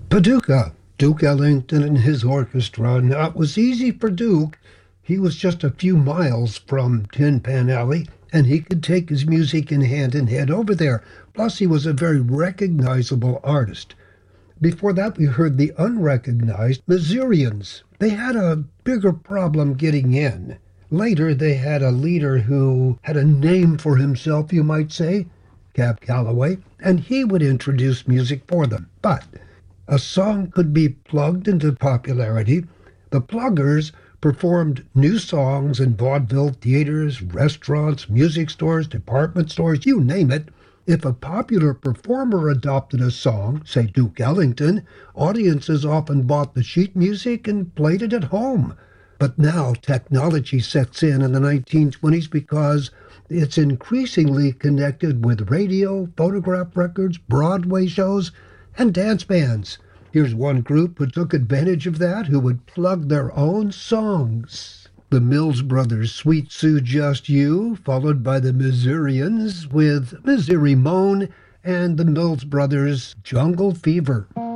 Paducah, Duke Ellington and his orchestra. Now, it was easy for Duke. He was just a few miles from Tin Pan Alley, and he could take his music in hand and head over there. Plus, he was a very recognizable artist. Before that, we heard the unrecognized Missourians. They had a bigger problem getting in. Later, they had a leader who had a name for himself, you might say, Cab Calloway, and he would introduce music for them. But a song could be plugged into popularity. The pluggers performed new songs in vaudeville theaters, restaurants, music stores, department stores, you name it. If a popular performer adopted a song, say Duke Ellington, audiences often bought the sheet music and played it at home. But now technology sets in the 1920s because it's increasingly connected with radio, phonograph records, Broadway shows, and dance bands. Here's one group who took advantage of that, who would plug their own songs. The Mills Brothers' Sweet Sue Just You, followed by the Missourians with Missouri Moan, and the Mills Brothers' Jungle Fever.